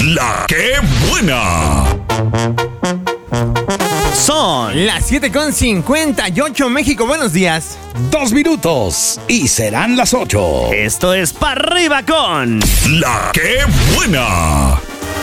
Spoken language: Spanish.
La que buena. Son las 7:58, México, buenos días. 2 minutos y serán las 8. Esto es Pa' Arriba con La que buena.